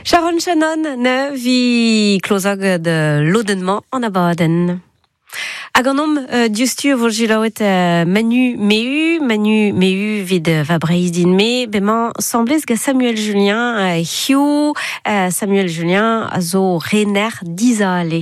Sharon Shannon ne vi klozag de l'odenman en abaden. Hag an om diustu vol jilaouet Manu Mehu vid va breiz din me, bement semblez ga Samuel Julien Hugh Samuel Julien a zo rener dizale.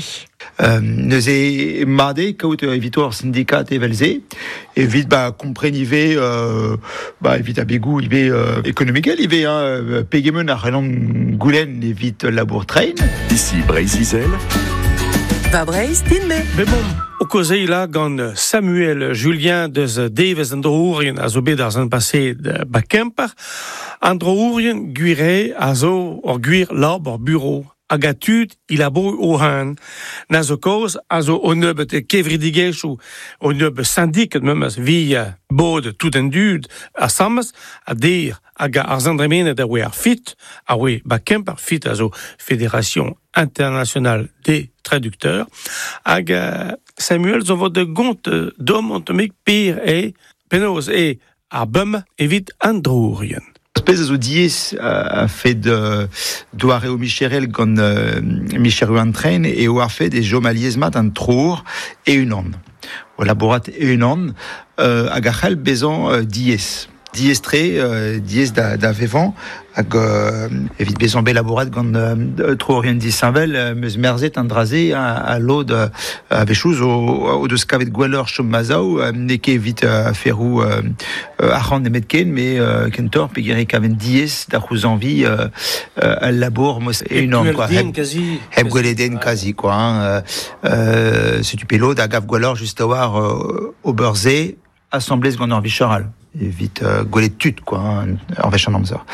Neuze made kaout evitor syndicat evelze evit komprenive evit a begou ive économiquel ive pegemen ar renom goulen evit labour train. Ici Breiz-Izel. Va Breiz din me. Bemon, o kozei la gant Samuel Julien deus devez an drourien a zo bet ar zan pase de Bakemper. An drourien guire a zo or guir lab or bureau. Hag a tud il a bo o han. Na zo koz a zo o neub te kevridigech ou o neub syndiket memes vi bod tout en dud a sammes a dir hag ar zandremenet a oe ar fit, a oe Bakemper fit a zo Fédération internationale des traducteurs. Hag Samuel zo vod de gont dom ontomik pir e penoz e ar bum evit an drourien. Espèce de dies a fait de doare o Micherel gant Micheru an train et o a fait des jomaliez mat an trour et une an. O laborat et une an hag a c'hell bezan dies. Dies tre, dies da vevant, hag evit bezan be laborat gant trourien di Saint-Vel, meus merzet an draze a lod a vechouz o deus kavet gwellor chom mazao, neke evit a ferrou arran nemet ken, me kentor pegere kaven dies da c'houz anvi al labour mos e un an, quoi. Heb gweleden kazi, quoi. Se tu pelot da gav gwellor just a war o beurze, assemblez gant ar vichoral. Evit gwelet tut, quoi, ar vech an amzer.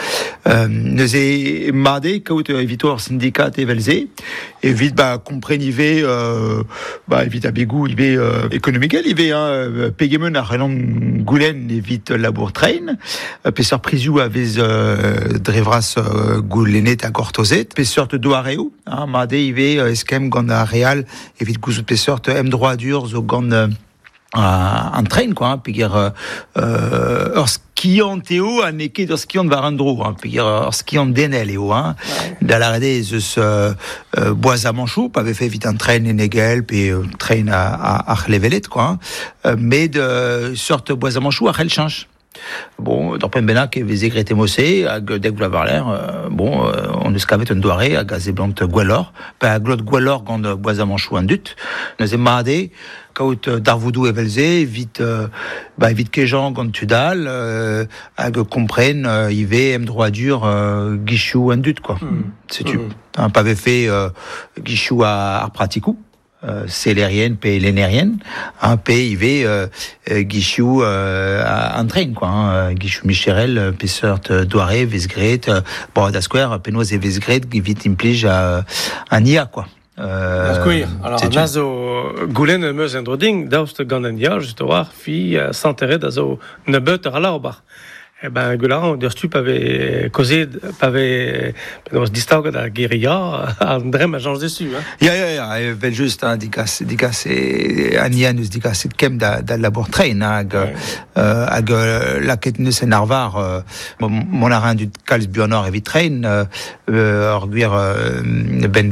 Neuze made kaout evitor syndicat evelze, evit komprenive evit a begou ive économiquel, ive pegemen ar renom goulen evit labour train, peseur prizioù a vez drevras goulenet a gortozet, peseur te doareo, made ive eskem gant a real evit gouzout peseur te em droit dur zo gant un train, quoi, pigir ur skiant eo a neket ur skiant var an dro, pigir ur skiant denel eo, da la rede zeus boaz a manchou, pa ve fait vite un train enegel, pe train a c'hlevelet, quoi, mais de sorte boaz a manchou a c'hel chanch. Bon, d'orpen benak e veze grete mosse, hag dek vla var l'air, on eus kavet un doare hag a zeblant gwellor, pa glot gwellor gant boaz a manchou an dut, neuze made, kaout darvoudou evelze, evit kejan gant tudal, hag kompren ive em droit dur gichou an dut, quoi. Setu. Pa ve fait gichou ar pratikou. Célérienne pe lénérienne, pe ive gichou an train, quoi. Gichou Micherel, peseur doare, vezgret, bon, da square, penoz e vezgret, givit implij an ia, quoi. Queer. Alors, nazo goulen meus en droding, daoust gant an ia, just war, fi s'enterrer da zo nebet ar laobar. Eh ben, gularan, der stup avait causé, avait distaug da guérilla, an drem a change dessus, hein. Ja, vel just, digas anian eus digas et kem da labour train, hag laket neus en arvar, mon arin du kalz buanor evit train, ur gwir ben